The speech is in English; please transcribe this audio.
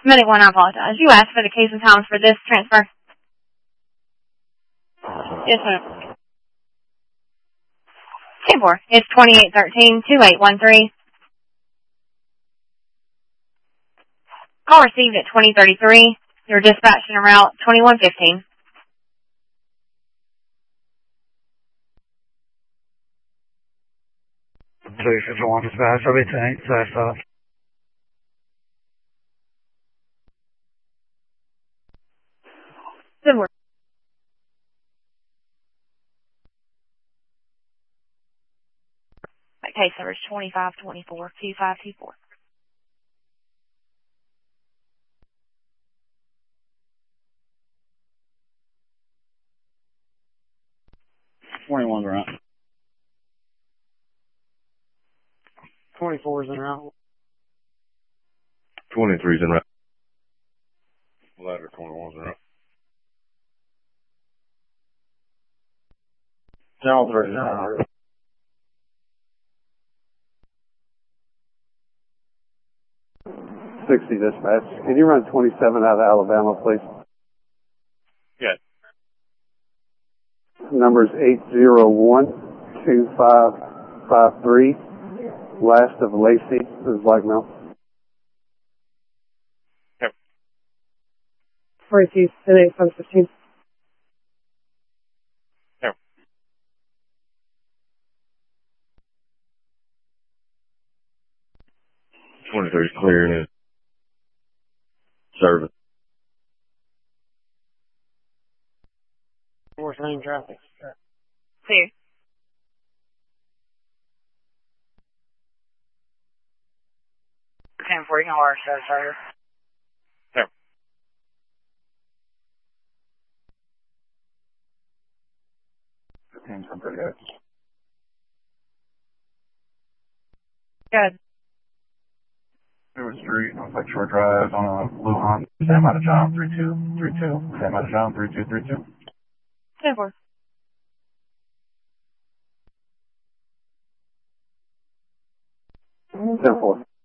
Medic 1, I apologize. You asked for the case and times for this transfer. Yes, ma'am. 10-4. It's 2813-2813. Call received at 2033. Your dispatch en route 2115. Please, if you want dispatch, I'll be 10, so. 10-4. Case number is 2524-2524. Twenty-one's around. 24's en route. 23's en route. Ladder 21's en route. General 3's en route. 60 dispatch. Can you run 27 out of Alabama, please? Yeah. Numbers 801-2553. Last of Lacey is Blackmail. Yep. 42, 10-8-7-15. Yep. 23's clearing it. Service. What's lane traffic? Clear. Ten 40 hours, sir. Yep. Team's been pretty good. Good. There Street, on Lakeshore Drive on a blue Honda. Sam out of John 3232. Sam out of John 3232. 10-4. Ten four.